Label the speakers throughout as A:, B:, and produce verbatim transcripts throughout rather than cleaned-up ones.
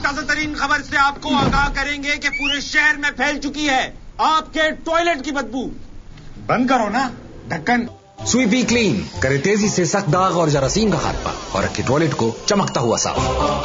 A: تازہ ترین خبر سے آپ کو آگاہ کریں گے کہ پورے شہر میں پھیل چکی ہے آپ کے ٹوائلٹ کی بدبو. بند کرو نا ڈھکن.
B: سویپی کلین کرے تیزی سے سخت داغ اور جراثیم کا خاتمہ اور رکھے ٹوائلٹ کو چمکتا ہوا صاف.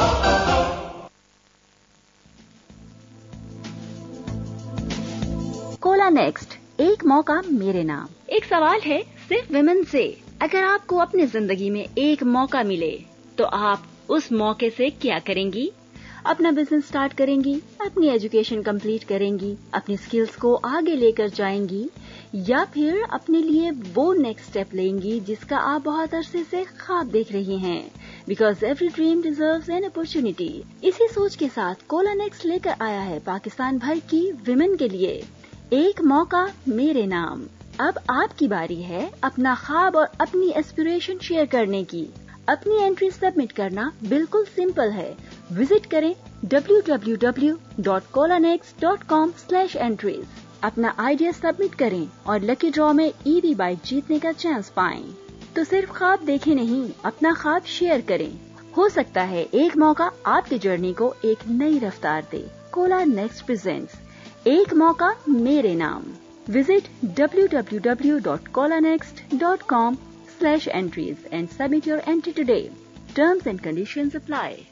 C: کولا نیکسٹ، ایک موقع میرے نام. ایک سوال ہے صرف ویمن سے، اگر آپ کو اپنی زندگی میں ایک موقع ملے تو آپ اس موقع سے کیا کریں گی؟ اپنا بزنس سٹارٹ کریں گی، اپنی ایجوکیشن کمپلیٹ کریں گی، اپنی سکلز کو آگے لے کر جائیں گی، یا پھر اپنے لیے وہ نیکسٹ اسٹیپ لیں گی جس کا آپ بہت عرصے سے خواب دیکھ رہی ہیں؟ Because every dream deserves an opportunity. اسی سوچ کے ساتھ کولا نیکسٹ لے کر آیا ہے پاکستان بھر کی ویمن کے لیے ایک موقع میرے نام. اب آپ کی باری ہے اپنا خواب اور اپنی ایسپریشن شیئر کرنے کی. اپنی انٹری سبمٹ کرنا بالکل سمپل ہے. وزٹ کریں ڈبلیو ڈبلیو ڈبلیو ڈاٹ کولا next dot com slash entries. اپنا آئیڈیا سبمٹ کریں اور لکی ڈرا میں ای وی بائک جیتنے کا چانس پائیں. تو صرف خواب دیکھیں نہیں، اپنا خواب شیئر کریں. ہو سکتا ہے ایک موقع آپ کی جرنی کو ایک نئی رفتار دے. کولا نیکسٹ پریزنٹس ایک موقع میرے نام. Visit W W W dot Cola next dot com slash entries and submit your entry today. Terms and conditions apply.